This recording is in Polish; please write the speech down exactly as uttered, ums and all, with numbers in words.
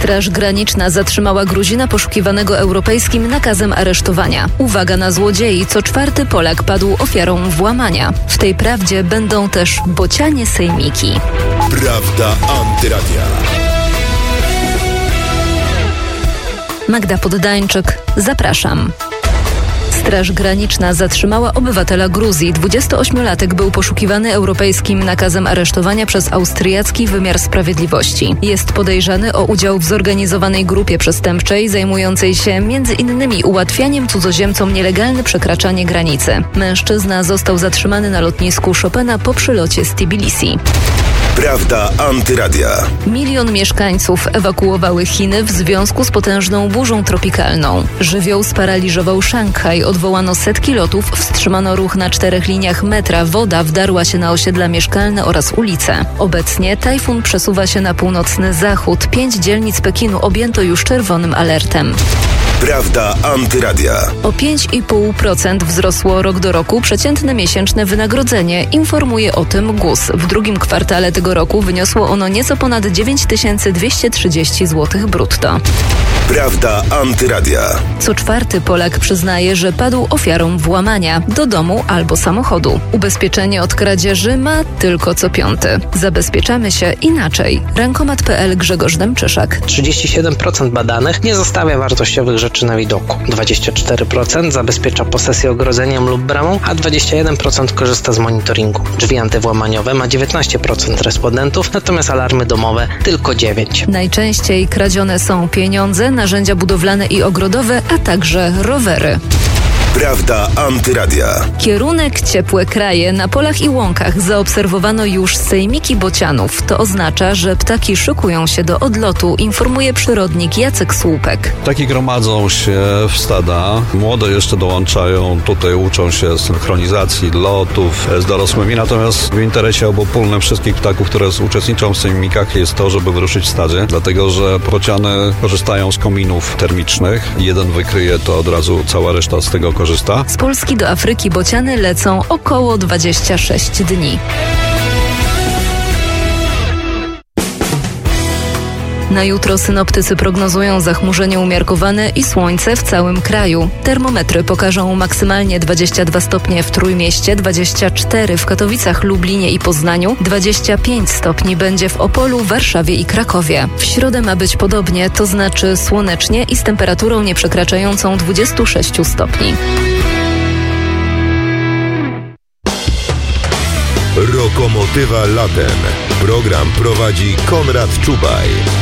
Straż Graniczna zatrzymała Gruzina poszukiwanego europejskim nakazem aresztowania. Uwaga na złodziei, co czwarty Polak padł ofiarą włamania. W tej prawdzie będą też bocianie sejmiki. Prawda Antyradia. Magda Poddańczyk, zapraszam. Straż Graniczna zatrzymała obywatela Gruzji. dwudziestoośmiolatek był poszukiwany europejskim nakazem aresztowania przez austriacki wymiar sprawiedliwości. Jest podejrzany o udział w zorganizowanej grupie przestępczej zajmującej się między innymi ułatwianiem cudzoziemcom nielegalne przekraczanie granicy. Mężczyzna został zatrzymany na lotnisku Chopina po przylocie z Tbilisi. Prawda Antyradia. Milion mieszkańców ewakuowały Chiny w związku z potężną burzą tropikalną. Żywioł sparaliżował Szanghaj, odwołano setki lotów, wstrzymano ruch na czterech liniach metra, woda wdarła się na osiedla mieszkalne oraz ulice. Obecnie tajfun przesuwa się na północny zachód. Pięć dzielnic Pekinu objęto już czerwonym alertem. Prawda Antyradia. O pięć i pół procent wzrosło rok do roku przeciętne miesięczne wynagrodzenie, informuje o tym G U S. W drugim kwartale tego roku wyniosło ono nieco ponad dziewięć tysięcy dwieście trzydzieści złotych brutto. Prawda Antyradia. Co czwarty Polak przyznaje, że padł ofiarą włamania do domu albo samochodu. Ubezpieczenie od kradzieży ma tylko co piąty. Zabezpieczamy się inaczej. Rankomat kropka pe el Grzegorz Demczyszak. trzydzieści siedem procent badanych nie zostawia wartościowych rzeczy na widoku. dwadzieścia cztery procent zabezpiecza posesję ogrodzeniem lub bramą, a dwadzieścia jeden procent korzysta z monitoringu. Drzwi antywłamaniowe ma dziewiętnaście procent respondentów, natomiast alarmy domowe tylko dziewięć procent. Najczęściej kradzione są pieniądze, narzędzia budowlane i ogrodowe, a także rowery. Prawda Antyradia. Kierunek ciepłe kraje. Na polach i łąkach zaobserwowano już sejmiki bocianów. To oznacza, że ptaki szykują się do odlotu, informuje przyrodnik Jacek Słupek. Ptaki gromadzą się w stada. Młode jeszcze dołączają. Tutaj uczą się synchronizacji lotów z dorosłymi. Natomiast w interesie obopólnym wszystkich ptaków, które uczestniczą w sejmikach, jest to, żeby wyruszyć w stadzie. Dlatego, że bociany korzystają z kominów termicznych. Jeden wykryje, to od razu cała reszta z tego korzysta. Z Polski do Afryki bociany lecą około dwadzieścia sześć dni. Na jutro synoptycy prognozują zachmurzenie umiarkowane i słońce w całym kraju. Termometry pokażą maksymalnie dwadzieścia dwa stopnie w Trójmieście, dwadzieścia cztery w Katowicach, Lublinie i Poznaniu, dwadzieścia pięć stopni będzie w Opolu, Warszawie i Krakowie. W środę ma być podobnie, to znaczy słonecznie i z temperaturą nieprzekraczającą dwadzieścia sześć stopni. Lokomotywa latem. Program prowadzi Konrad Czubaj.